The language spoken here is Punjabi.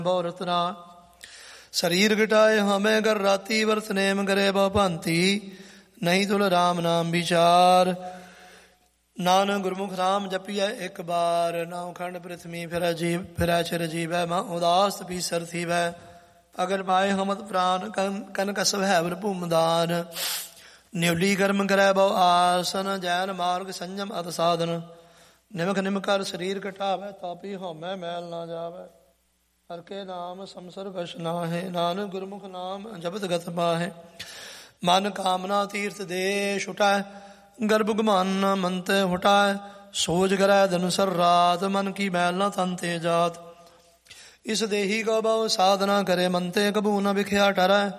ਬਹੁ ਰਤਨਾ ਸਰੀਰ ਘਟਾਏ ਹਮੇ ਕਰ ਰਾਤੀ ਵਰਤ ਨੇਮ ਕਰੇ ਬਹੁ ਭਾਂਤੀ ਨਹੀਂ ਤੁਲ ਰਾਮ ਨਾਮ ਵਿਚਾਰ। ਨਾਨਕ ਗੁਰਮੁਖ ਰਾਮ ਜਪੀਐ ਇੱਕ ਬਾਰ ਨਾਉ ਖੰਡ ਪ੍ਰਿਥਵੀ ਫਿਰੈ ਚਿਰ ਜੀਵੈ ਮਾ ਉਦਾਸ ਪੀਸਰ ਥੀਵੈ ਅਗਰ ਪਾਏ ਹਮਤ ਪ੍ਰਾਨ ਕਨ ਕਸਵ ਹੈ ਵਰ ਭੂਮਦਾਨ। ਨਿਵਲੀ ਕਰਮ ਕਰੈ ਬਹੁ ਆਸਨ ਜੈਨ ਮਾਰਗ ਸੰਜਮ ਅਤ ਸਾਧਨ ਨਿਮਖ ਨਿਮ ਕਰ ਸਰੀਰ ਘਟਾਵੈ ਤਾਪੀ ਹਉਮੈ ਮੈਲ ਨਾ ਜਾਵੈ। ਹਰਿ ਕੇ ਨਾਮ ਸੰਸਰ ਵਸ਼ ਨਾਹਿ ਨਾਨਕ ਗੁਰਮੁਖ ਨਾਮ ਜਪਤ ਗਤ ਪਾਹੈ। ਮਨ ਕਾਮਨਾ ਤੀਰਥ ਦੇ ਛੁਟੈ ਗਰਭ ਗਮਾਨ ਮੰਤੇ ਹੁਟਾਇ ਸੋਜ ਕਰੈ ਦਿਨ ਸਰ ਰਾਤ ਮਨ ਕੀ ਮੈਲ ਨਾ ਤਨ ਤੇ ਜਾਤ। ਇਸ ਦੇਹੀ ਕੋ ਬਹੁ ਸਾਧਨਾ ਕਰੇ ਮੰਤੇ ਕਬੂ ਨ ਵਿਖਿਆ ਟਰੈ